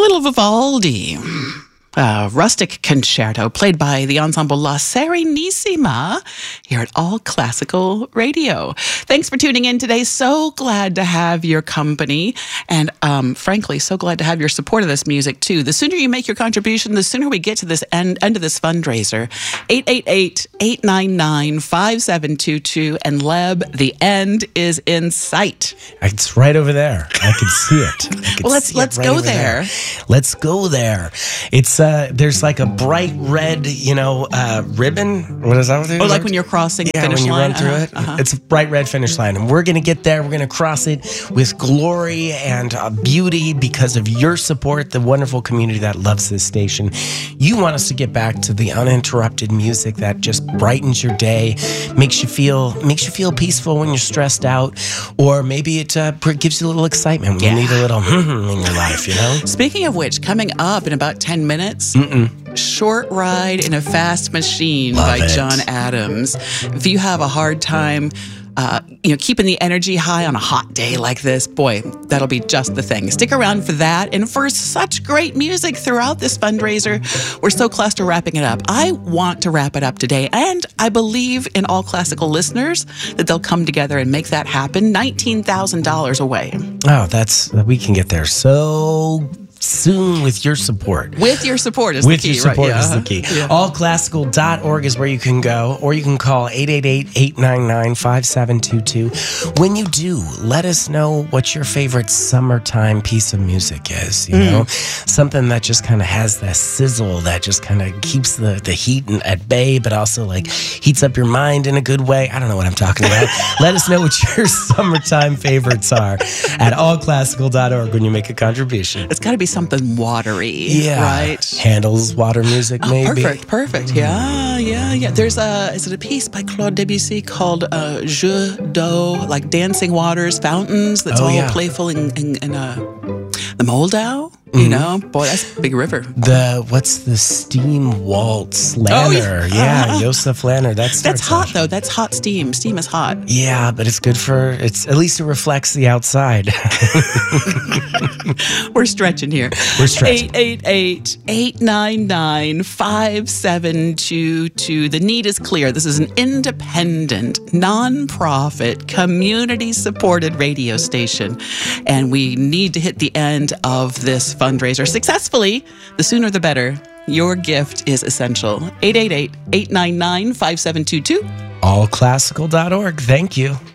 little Vivaldi. Rustic concerto played by the ensemble La Serenissima here at All Classical Radio. Thanks for tuning in today. So glad to have your company and frankly, so glad to have your support of this music too. The sooner you make your contribution, the sooner we get to this end of this fundraiser. 888-899-5722 and Leb, the end is in sight. It's right over there. I can see it. Well, let's go there. Let's go there. It's there's like a bright red, ribbon. What is that? Oh, like when you're crossing the finish when you line? run through it. It's a bright red finish line. And we're going to get there. We're going to cross it with glory and beauty because of your support, the wonderful community that loves this station. You want us to get back to the uninterrupted music that just brightens your day, makes you feel peaceful when you're stressed out, or maybe it gives you a little excitement when you need a little in your life, Speaking of which, coming up in about 10 minutes, Short Ride in a Fast Machine by John Adams. If you have a hard time keeping the energy high on a hot day like this, boy, that'll be just the thing. Stick around for that and for such great music throughout this fundraiser. We're so close to wrapping it up. I want to wrap it up today, and I believe in all classical listeners that they'll come together and make that happen. $19,000 away. Oh, we can get there so soon with your support. With your support is the key, right? Is the key. Yeah. Allclassical.org is where you can go, or you can call 888-899-5722. When you do, let us know what your favorite summertime piece of music is, Something that just kind of has that sizzle, that just kind of keeps the heat at bay, but also like heats up your mind in a good way. I don't know what I'm talking about. Let us know what your summertime favorites are at allclassical.org when you make a contribution. It's got to be something watery, right? Handel's water music, maybe. Perfect. Yeah. There's is it a piece by Claude Debussy called Jeux d'eau, like dancing waters, fountains, that's all playful in the Moldau? Boy, that's a big river. What's the steam waltz? Lanner. Joseph Lanner. That's hot, though. That's hot steam. Steam is hot. Yeah, but it's good at least it reflects the outside. We're stretching here. 888-899-5722. The need is clear. This is an independent, non-profit, community-supported radio station, and we need to hit the end of this fundraiser successfully. The sooner the better. Your gift is essential. 888-899-5722. Allclassical.org. Thank you.